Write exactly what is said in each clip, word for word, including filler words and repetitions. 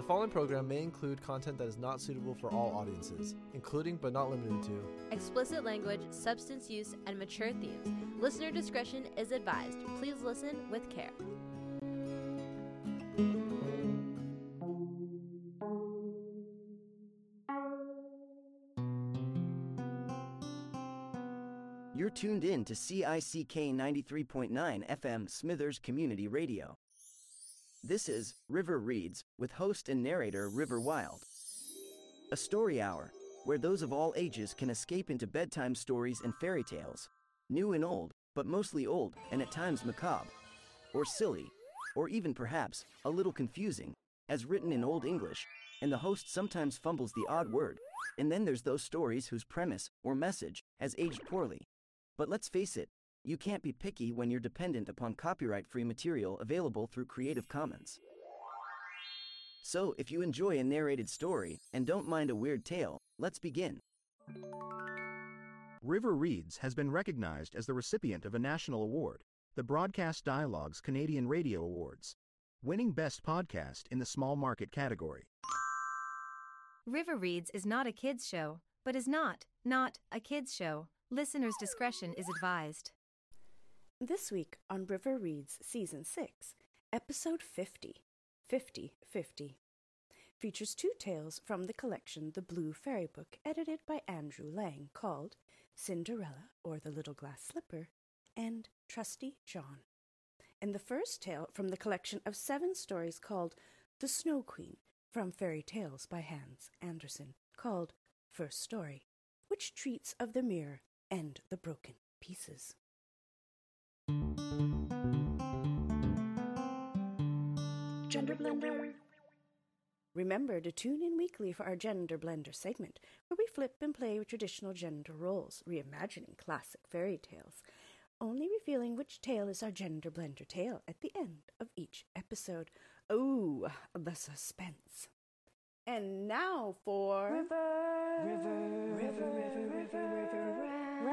following program may include content that is not suitable for all audiences, including but not limited to explicit language, substance use, and mature themes. Listener discretion is advised. Please listen with care. You're tuned in to C I C K ninety-three point nine F M Smithers Community Radio. This is River Reads with host and narrator River Wild. A story hour where those of all ages can escape into bedtime stories and fairy tales, new and old, but mostly old and at times macabre, or silly, or even perhaps a little confusing, as written in Old English, and the host sometimes fumbles the odd word, and then there's those stories whose premise or message has aged poorly. But let's face it, you can't be picky when you're dependent upon copyright-free material available through Creative Commons. So, if you enjoy a narrated story and don't mind a weird tale, let's begin. River Reads has been recognized as the recipient of a national award, the Broadcast Dialogues Canadian Radio Awards, winning Best Podcast in the Small Market category. River Reads is not a kids' show, but is not, not a kids' show. Listener's discretion is advised. This week on River Reads Season six, Episode fifty, fifty fifty, features two tales from the collection The Blue Fairy Book, edited by Andrew Lang, called Cinderella or the Little Glass Slipper and Trusty John. And the first tale from the collection of seven stories called The Snow Queen from Fairy Tales by Hans Andersen, called First Story, which treats of the mirror and the broken pieces. Gender Blender. Remember to tune in weekly for our Gender Blender segment, where we flip and play with traditional gender roles, reimagining classic fairy tales, only revealing which tale is our Gender Blender tale at the end of each episode. Oh, the suspense. And now for River, River, River, River, River, River,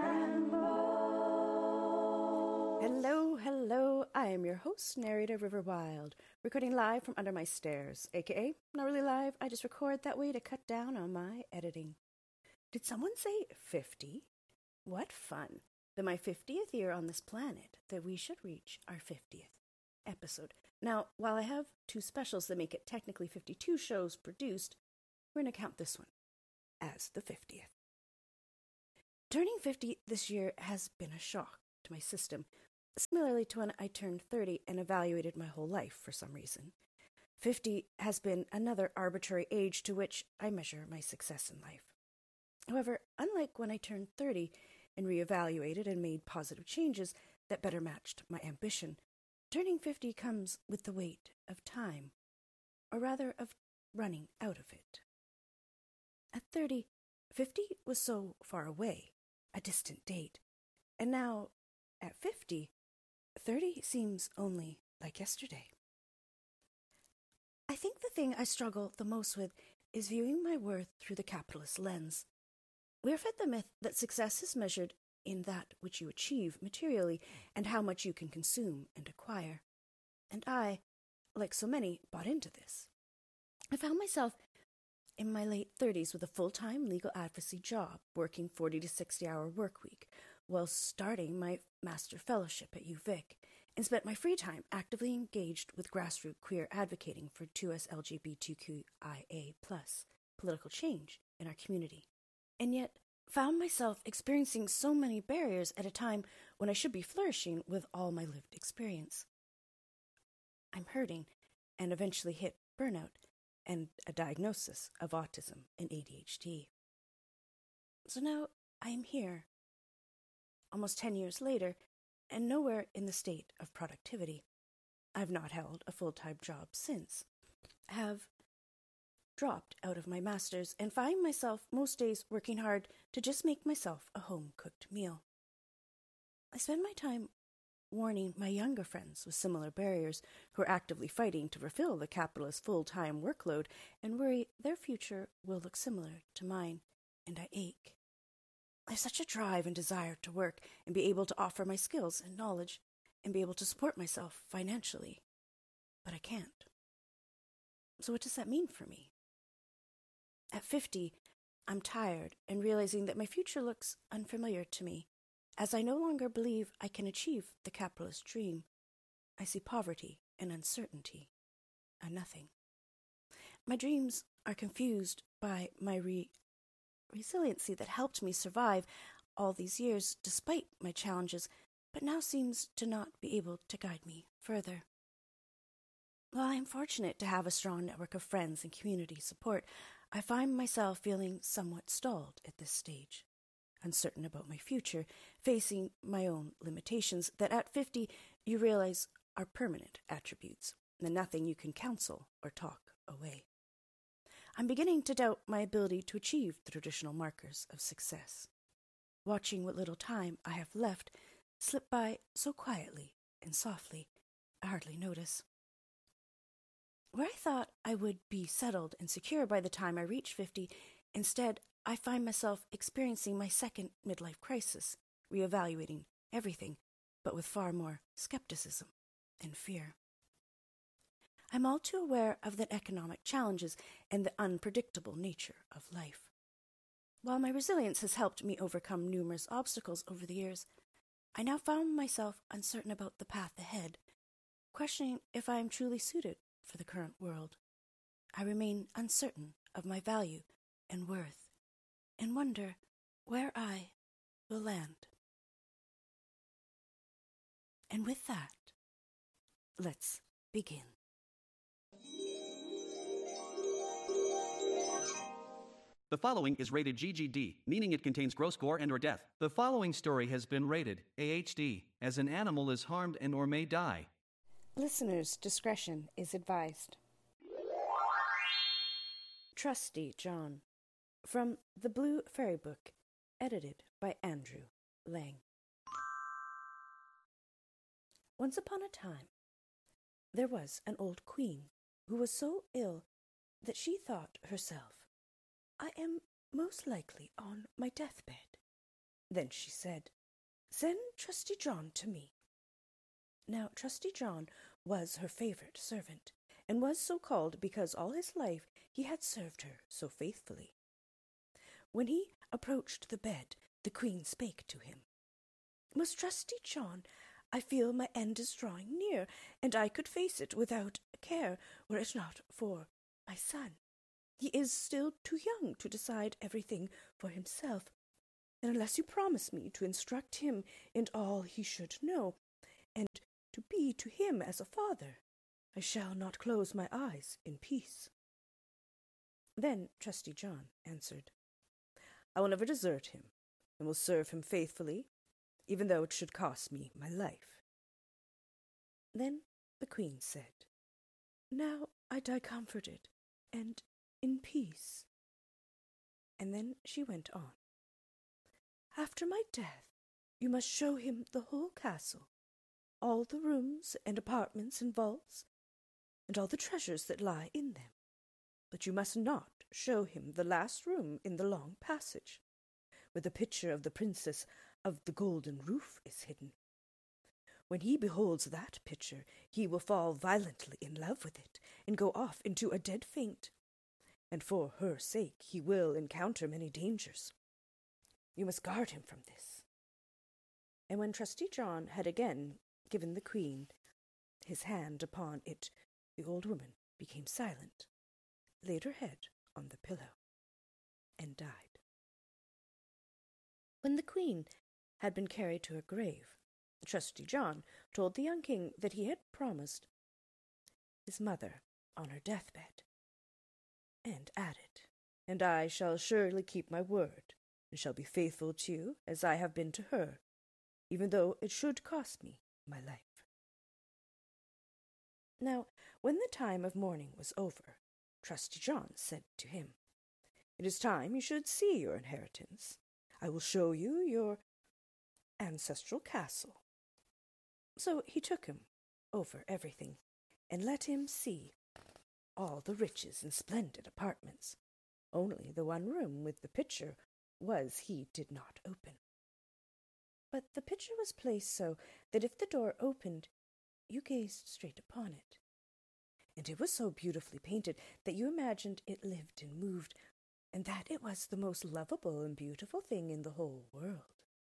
Ramble. Hello, hello. I am your host, narrator River Wild, recording live from under my stairs, aka not really live. I just record that way to cut down on my editing. Did someone say fifty? What fun! Then my fiftieth year on this planet, that we should reach our fiftieth episode. Now, while I have two specials that make it technically fifty-two shows produced, we're going to count this one as the fiftieth. Turning fifty this year has been a shock to my system, similarly to when I turned thirty and evaluated my whole life for some reason. fifty has been another arbitrary age to which I measure my success in life. However, unlike when I turned thirty and reevaluated and made positive changes that better matched my ambition, turning fifty comes with the weight of time, or rather of running out of it. At thirty, fifty was so far away, a distant date, and now, at fifty, thirty seems only like yesterday. I think the thing I struggle the most with is viewing my worth through the capitalist lens. We are fed the myth that success is measured in that which you achieve materially and how much you can consume and acquire. And I, like so many, bought into this. I found myself in my late thirties with a full-time legal advocacy job, working forty to sixty hour work week, while starting my master fellowship at U Vic, and spent my free time actively engaged with grassroots queer advocating for two S L G B T Q I A plus political change in our community. And yet, found myself experiencing so many barriers at a time when I should be flourishing with all my lived experience. I'm hurting, and eventually hit burnout and a diagnosis of autism and A D H D. So now I am here, almost ten years later, and nowhere in the state of productivity. I've not held a full-time job since, have dropped out of my master's, and find myself most days working hard to just make myself a home-cooked meal. I spend my time warning my younger friends with similar barriers who are actively fighting to fulfill the capitalist full-time workload and worry their future will look similar to mine, and I ache. I have such a drive and desire to work and be able to offer my skills and knowledge and be able to support myself financially, but I can't. So what does that mean for me? At fifty, I'm tired and realizing that my future looks unfamiliar to me. As I no longer believe I can achieve the capitalist dream, I see poverty and uncertainty, a nothing. My dreams are confused by my re- resiliency that helped me survive all these years despite my challenges, but now seems to not be able to guide me further. While I am fortunate to have a strong network of friends and community support, I find myself feeling somewhat stalled at this stage, uncertain about my future, facing my own limitations that at fifty you realize are permanent attributes, and nothing you can counsel or talk away. I'm beginning to doubt my ability to achieve the traditional markers of success, watching what little time I have left slip by so quietly and softly, I hardly notice. Where I thought I would be settled and secure by the time I reach fifty, instead I find myself experiencing my second midlife crisis, reevaluating everything, but with far more skepticism and fear. I'm all too aware of the economic challenges and the unpredictable nature of life. While my resilience has helped me overcome numerous obstacles over the years, I now found myself uncertain about the path ahead, questioning if I am truly suited for the current world. I remain uncertain of my value and worth, and wonder where I will land. And with that, let's begin. The following is rated G G D, meaning it contains gross gore and or death. The following story has been rated A H D, as an animal is harmed and or may die. Listeners' discretion is advised. Trusty John, from The Blue Fairy Book, edited by Andrew Lang. Once upon a time, there was an old queen who was so ill that she thought herself, "I am most likely on my deathbed." Then she said, "Send Trusty John to me." Now Trusty John was her favorite servant, and was so called because all his life he had served her so faithfully. When he approached the bed, the queen spake to him, "Most Trusty John, I feel my end is drawing near, and I could face it without care were it not for my son. He is still too young to decide everything for himself, and unless you promise me to instruct him in all he should know, and to be to him as a father, I shall not close my eyes in peace." Then Trusty John answered, "I will never desert him, and will serve him faithfully, even though it should cost me my life." Then the queen said, "Now I die comforted, and in peace." And then she went on, "After my death, you must show him the whole castle, all the rooms and apartments and vaults, and all the treasures that lie in them. But you must not show him the last room in the long passage, where the picture of the princess of the golden roof is hidden. When he beholds that picture, he will fall violently in love with it, and go off into a dead faint, and for her sake he will encounter many dangers. You must guard him from this." And when Trusty John had again given the queen his hand upon it, the old woman became silent, laid her head on the pillow, and died. When the queen had been carried to her grave, Trusty John told the young king that he had promised his mother on her deathbed, and added, "And I shall surely keep my word, and shall be faithful to you as I have been to her, even though it should cost me my life." Now, when the time of mourning was over, Trusty John said to him, "It is time you should see your inheritance. I will show you your ancestral castle." So he took him over everything, and let him see all the riches and splendid apartments. Only the one room with the picture was he did not open. But the picture was placed so that if the door opened, you gazed straight upon it. and it was so beautifully painted that you imagined it lived and moved, and that it was the most lovable and beautiful thing in the whole world.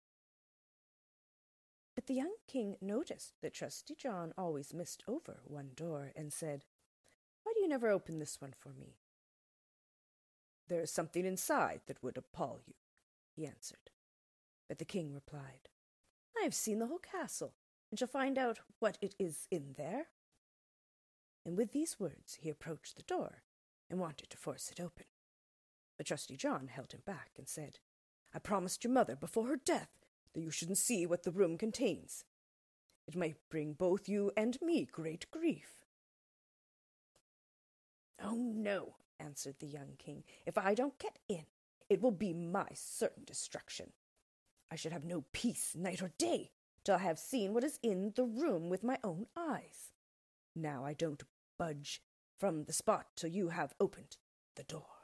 But the young king noticed that Trusty John always missed over one door, and said, "Why do you never open this one for me?" "There is something inside that would appall you," he answered. But the king replied, "I have seen the whole castle, and shall find out what it is in there." And with these words he approached the door, and wanted to force it open. But Trusty John held him back, and said, "I promised your mother before her death that you shouldn't see what the room contains. It might bring both you and me great grief." "Oh, no," answered the young king. "If I don't get in, it will be my certain destruction. I should have no peace night or day till I have seen what is in the room with my own eyes. Now I don't budge from the spot till you have opened the door."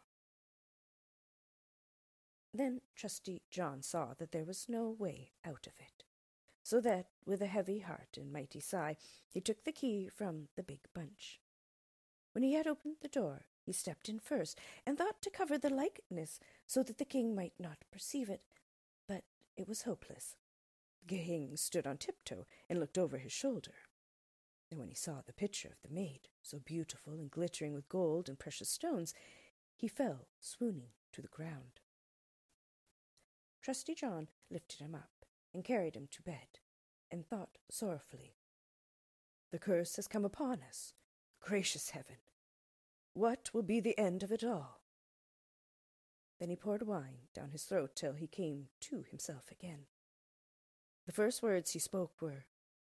Then Trusty John saw that there was no way out of it, so that, with a heavy heart and mighty sigh, he took the key from the big bunch. When he had opened the door, he stepped in first, and thought to cover the likeness so that the king might not perceive it, but it was hopeless. The king stood on tiptoe and looked over his shoulder. And when he saw the picture of the maid, so beautiful and glittering with gold and precious stones, he fell swooning to the ground. Trusty John lifted him up and carried him to bed, and thought sorrowfully, "The curse has come upon us. Gracious heaven! What will be the end of it all?" Then he poured wine down his throat till he came to himself again. The first words he spoke were,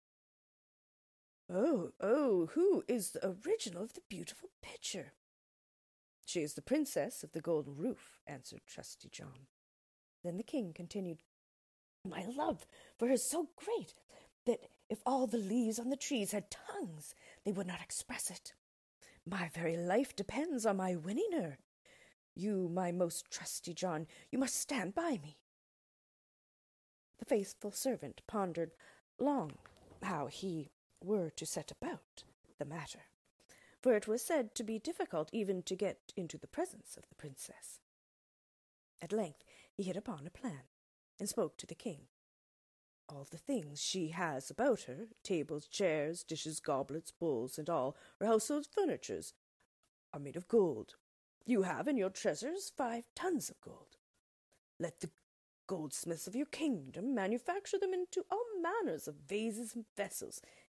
"Oh, oh, who is the original of the beautiful picture?" "She is the princess of the golden roof," answered Trusty John. Then the king continued, "My love for her is so great that if all the leaves on the trees had tongues, they would not express it. My very life depends on my winning her. You, my most trusty John, you must stand by me." The faithful servant pondered long how he were to set about the matter, for it was said to be difficult even to get into the presence of the princess. At length he hit upon a plan, and spoke to the king. "All the things she has about her, tables, chairs, dishes, goblets, bowls, and all her household furnitures, are made of gold. You have in your treasures five tons of gold. Let the goldsmiths of your kingdom manufacture them into all manners of vases and vessels,